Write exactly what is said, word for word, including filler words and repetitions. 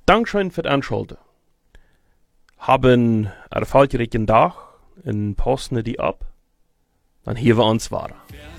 Dankeschön für das Anschalten. Haben een erfolgreichen Dag en passen die ab. Dan hier wir uns weiter.